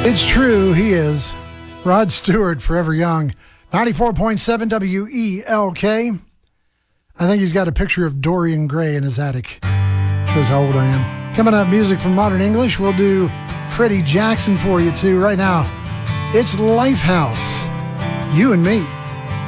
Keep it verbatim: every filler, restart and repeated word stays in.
It's true, he is. Rod Stewart, Forever Young. ninety-four point seven W E L K. I think he's got a picture of Dorian Gray in his attic. Shows how old I am. Coming up, music from Modern English. We'll do Freddie Jackson for you, too. Right now, it's Lifehouse. You and Me.